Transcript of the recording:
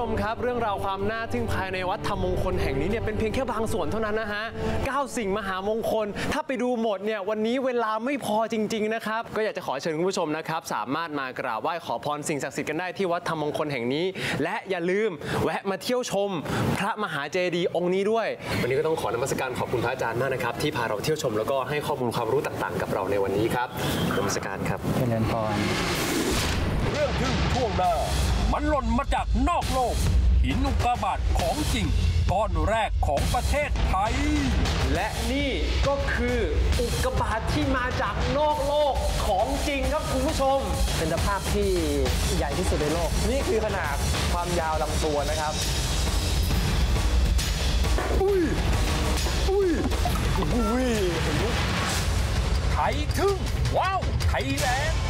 มครับเรื่องราวความน่าทึ่งภายในวัดธรรมมงคลแห่งนี้เนี่ยเป็นเพียงแค่บางส่วนเท่านั้นนะฮะ9 สิ่งมหามงคลถ้าไปดูหมดเนี่ยวันนี้เวลาไม่พอจริงๆนะครับก็อยากจะขอเชิญคุณผู้ชมนะครับสามารถมากราบไหว้ขอพรสิ่งศักดิ์สิทธิ์กันได้ที่วัดธรรมมงคลแห่งนี้และอย่าลืมแวะมาเที่ยวชมพระมหาเจดีย์องค์นี้ด้วยวันนี้ก็ต้องขอนมัสการขอบคุณพระอาจารย์มากนะครับที่พาเราเที่ยวชมแล้วก็ให้ข้อมูลความรู้ต่างๆกับเราในวันนี้ครับนมัสการครับเจริญพรเรื่องทึ่งช่วงหน้ามันหล่นมาจากนอกโลกหินอุกกาบาตของจริงก้อนแรกของประเทศไทยและนี่ก็คืออุกกาบาตที่มาจากนอกโลกของจริงครับคุณผู้ชมเป็นสภาพที่ใหญ่ที่สุดในโลกนี่คือขนาดความยาวลำตัวนะครับไทยทึ่งว้าวไทยแลนด์